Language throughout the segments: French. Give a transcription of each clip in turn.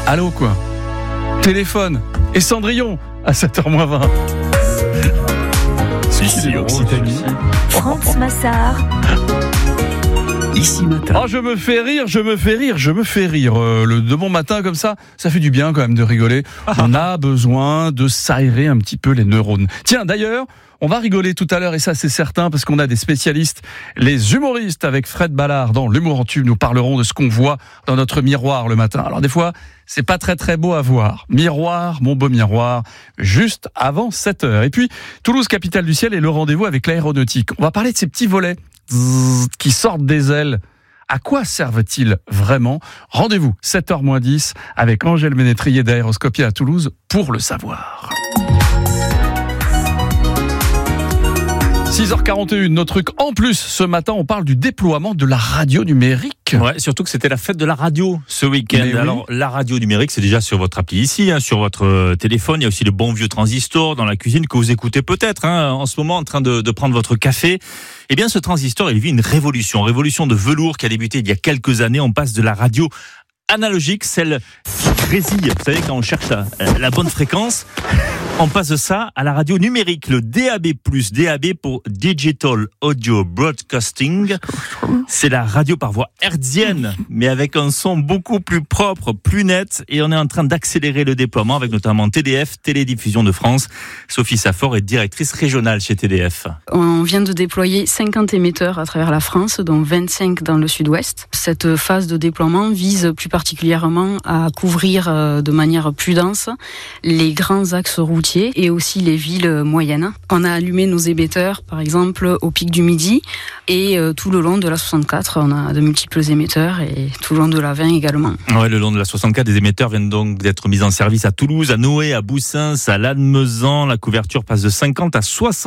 allô quoi. Téléphone et Cendrillon à 7h20. Ici Occitanie, France Massard. Ici Matin. Oh, je me fais rire. De bon matin comme ça fait du bien quand même de rigoler. On a besoin de s'aérer un petit peu les neurones. Tiens, d'ailleurs, on va rigoler tout à l'heure et ça c'est certain parce qu'on a des spécialistes, les humoristes avec Fred Ballard dans l'Humour en tube. Nous parlerons de ce qu'on voit dans notre miroir le matin. Alors des fois, c'est pas très très beau à voir. Miroir, mon beau miroir, juste avant 7h. Et puis, Toulouse, capitale du ciel, est le rendez-vous avec l'aéronautique. On va parler de ces petits volets qui sortent des ailes. À quoi servent-ils vraiment ? Rendez-vous 7h-10 avec Angèle Ménétrier d'Aéroscopie à Toulouse pour le savoir. 6h41, notre truc en plus, ce matin, on parle du déploiement de la radio numérique. Ouais, surtout que c'était la fête de la radio ce week-end. Oui. Alors, la radio numérique, c'est déjà sur votre appli ici, sur votre téléphone. Il y a aussi le bon vieux transistor dans la cuisine que vous écoutez peut-être en ce moment en train de prendre votre café. Eh bien, ce transistor, il vit une révolution de velours qui a débuté il y a quelques années. On passe de la radio analogique, celle qui grésille, vous savez, quand on cherche la bonne fréquence. On passe de ça à la radio numérique, le DAB+, DAB pour Digital Audio Broadcasting. C'est la radio par voie hertzienne, mais avec un son beaucoup plus propre, plus net. Et on est en train d'accélérer le déploiement avec notamment TDF, Télédiffusion de France. Sophie Saffort est directrice régionale chez TDF. On vient de déployer 50 émetteurs à travers la France, dont 25 dans le sud-ouest. Cette phase de déploiement vise plus particulièrement à couvrir de manière plus dense les grands axes routiers et aussi les villes moyennes. On a allumé nos émetteurs, par exemple, au pic du Midi et tout le long de la 64. On a de multiples émetteurs et tout le long de la 20 également. Ouais, le long de la 64, des émetteurs viennent donc d'être mis en service à Toulouse, à Noé, à Boussins, à Lannemezan. La couverture passe de 50 à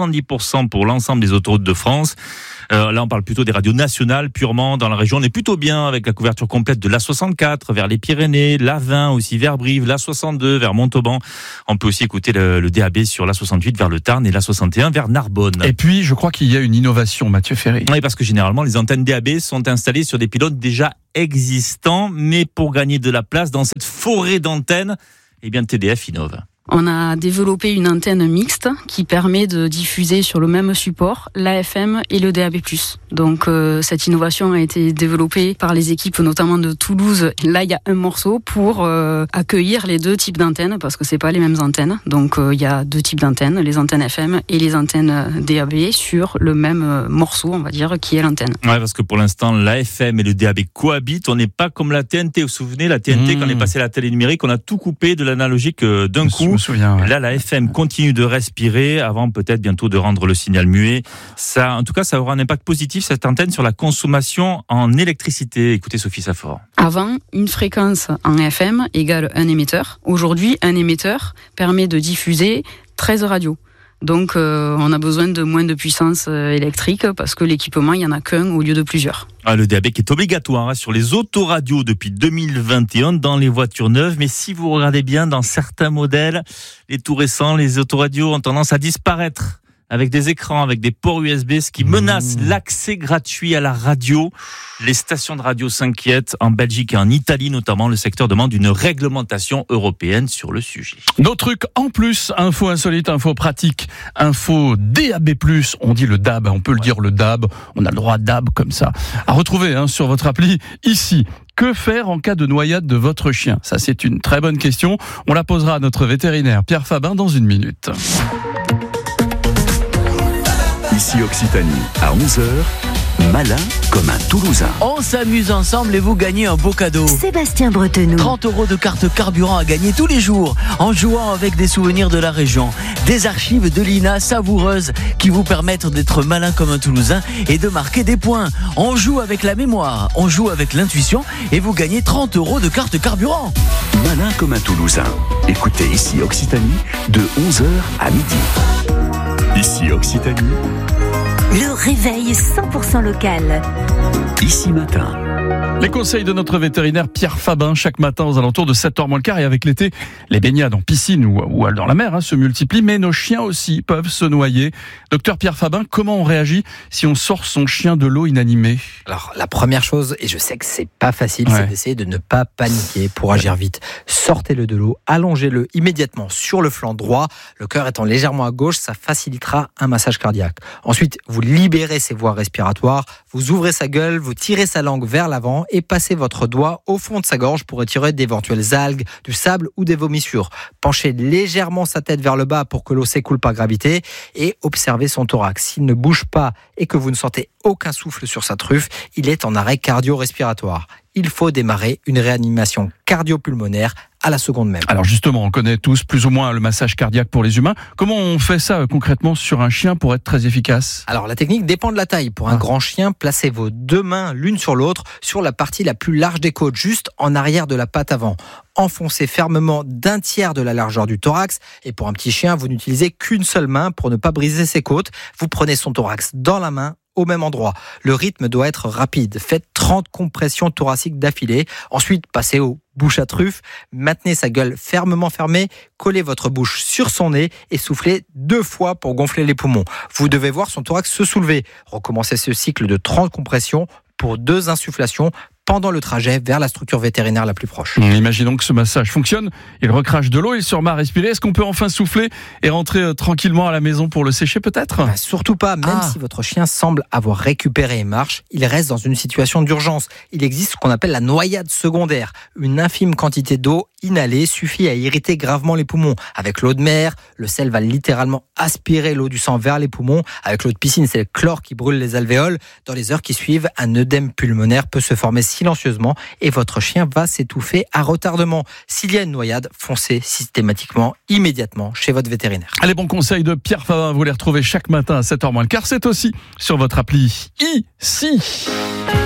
70% pour l'ensemble des autoroutes de France. Là, on parle plutôt des radios nationales, purement dans la région. On est plutôt bien avec la couverture complète de l'A64 vers les Pyrénées, l'A20 aussi vers Brive, l'A62 vers Montauban. On peut aussi écouter le DAB sur l'A68 vers le Tarn et l'A61 vers Narbonne. Et puis, je crois qu'il y a une innovation, Mathieu Ferry. Oui, parce que généralement, les antennes DAB sont installées sur des pylônes déjà existants, mais pour gagner de la place dans cette forêt d'antennes, eh bien, TDF innove. On a développé une antenne mixte qui permet de diffuser sur le même support l'AFM et le DAB+. Donc cette innovation a été développée par les équipes notamment de Toulouse. Là, il y a un morceau pour accueillir les deux types d'antennes parce que c'est pas les mêmes antennes. Donc il y a deux types d'antennes, les antennes FM et les antennes DAB sur le même morceau, on va dire, qui est l'antenne. Ouais, parce que pour l'instant, l'AFM et le DAB cohabitent. On n'est pas comme la TNT. Vous vous souvenez, la TNT, quand on est passé à la télé numérique, on a tout coupé de l'analogique d'un coup. Souviens, ouais. Là, la FM continue de respirer avant peut-être bientôt de rendre le signal muet. Ça, en tout cas, ça aura un impact positif, cette antenne, sur la consommation en électricité. Écoutez Sophie Saffort. Avant, une fréquence en FM égale un émetteur. Aujourd'hui, un émetteur permet de diffuser 13 radios. Donc, on a besoin de moins de puissance électrique parce que l'équipement, il n'y en a qu'un au lieu de plusieurs. Le DAB qui est obligatoire sur les autoradios depuis 2021 dans les voitures neuves. Mais si vous regardez bien, dans certains modèles, les tout récents, les autoradios ont tendance à disparaître avec des écrans, avec des ports USB, ce qui menace l'accès gratuit à la radio. Les stations de radio s'inquiètent. En Belgique et en Italie notamment, le secteur demande une réglementation européenne sur le sujet. Nos trucs en plus, info insolite, info pratique, info DAB+, on dit le DAB, on peut le dire le DAB, on a le droit DAB comme ça. À retrouver sur votre appli, ici. Que faire en cas de noyade de votre chien ? Ça, c'est une très bonne question. On la posera à notre vétérinaire Pierre Fabin dans une minute. Ici Occitanie, à 11h, malin comme un Toulousain. On s'amuse ensemble et vous gagnez un beau cadeau. Sébastien Bretenoux. 30 € de carte carburant à gagner tous les jours en jouant avec des souvenirs de la région. Des archives de l'INA savoureuses qui vous permettent d'être malin comme un Toulousain et de marquer des points. On joue avec la mémoire, on joue avec l'intuition et vous gagnez 30 € de carte carburant. Malin comme un Toulousain. Écoutez Ici Occitanie de 11h à midi. Ici Occitanie. Le réveil 100% local. Ici Matin. Les conseils de notre vétérinaire Pierre Fabin chaque matin aux alentours de 7h moins le quart. Et avec l'été, les baignades en piscine ou dans la mer se multiplient, mais nos chiens aussi peuvent se noyer. Docteur Pierre Fabin, comment on réagit si on sort son chien de l'eau inanimé ? Alors la première chose, et je sais que c'est pas facile, c'est d'essayer de ne pas paniquer pour agir vite. Sortez-le de l'eau, allongez-le immédiatement sur le flanc droit, le cœur étant légèrement à gauche, ça facilitera un massage cardiaque. Ensuite, vous libérez ses voies respiratoires, vous ouvrez sa gueule, vous tirez sa langue vers l'avant et passez votre doigt au fond de sa gorge pour retirer d'éventuelles algues, du sable ou des vomissures. Penchez légèrement sa tête vers le bas pour que l'eau s'écoule par gravité et observez son thorax. S'il ne bouge pas et que vous ne sentez aucun souffle sur sa truffe, il est en arrêt cardio-respiratoire. Il faut démarrer une réanimation cardio-pulmonaire à la seconde même. Alors justement, on connaît tous plus ou moins le massage cardiaque pour les humains. Comment on fait ça concrètement sur un chien pour être très efficace ? Alors la technique dépend de la taille. Pour un grand chien, placez vos deux mains l'une sur l'autre sur la partie la plus large des côtes, juste en arrière de la patte avant. Enfoncez fermement d'un tiers de la largeur du thorax. Et pour un petit chien, vous n'utilisez qu'une seule main pour ne pas briser ses côtes. Vous prenez son thorax dans la main, au même endroit. Le rythme doit être rapide. Faites 30 compressions thoraciques d'affilée. Ensuite, passez au bouche à truffe. Maintenez sa gueule fermement fermée. Collez votre bouche sur son nez et soufflez 2 fois pour gonfler les poumons. Vous devez voir son thorax se soulever. Recommencez ce cycle de 30 compressions pour 2 insufflations pendant le trajet vers la structure vétérinaire la plus proche. Imaginons que ce massage fonctionne, il recrache de l'eau, il se remet à respirer. Est-ce qu'on peut enfin souffler et rentrer tranquillement à la maison pour le sécher peut-être ? Surtout pas, même si votre chien semble avoir récupéré et marche, il reste dans une situation d'urgence. Il existe ce qu'on appelle la noyade secondaire. Une infime quantité d'eau inhalée suffit à irriter gravement les poumons. Avec l'eau de mer, le sel va littéralement aspirer l'eau du sang vers les poumons. Avec l'eau de piscine, c'est le chlore qui brûle les alvéoles. Dans les heures qui suivent, un œdème pulmonaire peut se former silencieusement et votre chien va s'étouffer à retardement. S'il y a une noyade, foncez systématiquement, immédiatement chez votre vétérinaire. Les bons conseils de Pierre Fabin, vous les retrouvez chaque matin à 7h moins le quart. C'est aussi sur votre appli ici.